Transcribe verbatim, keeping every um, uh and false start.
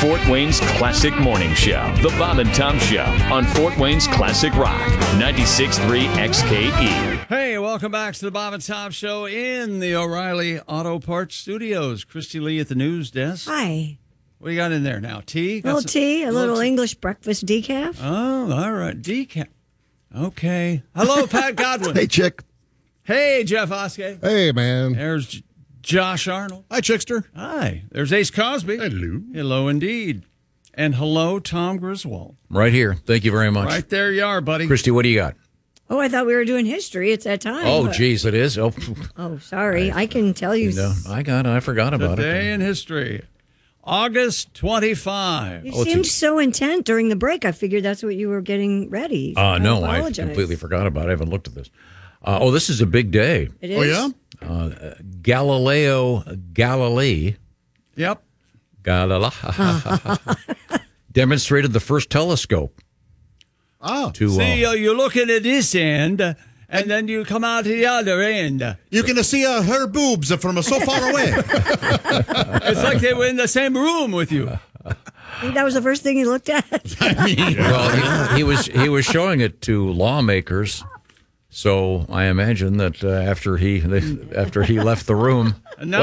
Fort Wayne's Classic Morning Show, The Bob and Tom Show on Fort Wayne's Classic Rock, ninety-six point three X K E. Hey, welcome back to the Bob and Tom Show in the O'Reilly Auto Parts Studios. Christy Lee at the news desk. Hi. What do you got in there now? Tea? A little some, tea, a little tea? English breakfast decaf. Oh, all right. Decaf. Okay. Hello, Pat Godwin. Hey, Chick. Hey, Jeff Oskey. Hey, man. There's J- Josh Arnold. Hi, Chickster. Hi. There's Ace Cosby. Hello. Hello, indeed. And hello, Tom Griswold. Right here. Thank you very much. Right there you are, buddy. Christy, what do you got? Oh, I thought we were doing history. It's that time. Oh, but- geez, it is? Oh, Oh, sorry. I, can tell you. no, I got it. I forgot about Today it. in history. August twenty-fifth. You Oh, it's seemed a- so intent during the break. I figured that's what you were getting ready. Uh, no, I apologize. completely forgot about it. I haven't looked at this. Uh, oh, this is a big day. It is? Oh, yeah? Uh, Galileo Galilei Yep. Galilei demonstrated the first telescope. Oh. To, See, uh, uh, you're looking at this end, uh, and then you come out to the other end. You can see uh, her boobs from so far away. It's like they were in the same room with you. I think that was the first thing you looked at. I mean, well, he, he was he was showing it to lawmakers. So I imagine that uh, after he they, after he left the room, And